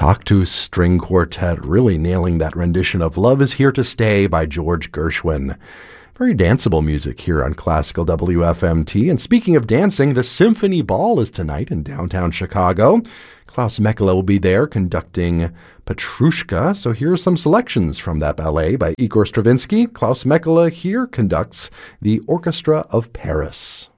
Cocteau String Quartet really nailing that rendition of Love Is Here to Stay by George Gershwin. Very danceable music here on Classical WFMT. And speaking of dancing, the Symphony Ball is tonight in downtown Chicago. Klaus Mekela will be there conducting Petrushka. So here are some selections from that ballet by Igor Stravinsky. Klaus Mekela here conducts the Orchestra of Paris.